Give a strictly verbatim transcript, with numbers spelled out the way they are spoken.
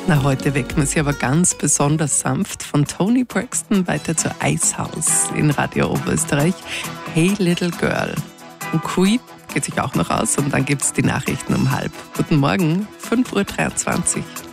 Na, heute wecken wir sie aber ganz besonders sanft von Toni Braxton weiter zu Icehouse in Radio Oberösterreich. Hey Little Girl. Und Queen geht sich auch noch aus und dann gibt es die Nachrichten um halb. Guten Morgen, fünf Uhr dreiundzwanzig.